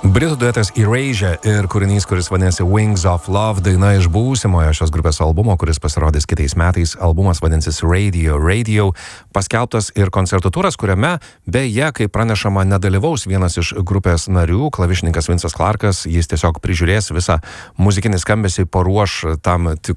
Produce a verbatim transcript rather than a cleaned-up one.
Britų duetas Erasure ir kūrinys, kuris vadinasi Wings of Love, daina iš būsimojo šios grupės albumo, kuris pasirodys kitais metais. Albumas vadinsis Radio. Radio paskelbtas ir koncertų turas, kuriame beje, kaip pranešama, nedalyvaus vienas iš grupės narių, klavišininkas Vincas Clarkas. Jis tiesiog prižiūrės visą muzikinį skambesį, paruoš tam tik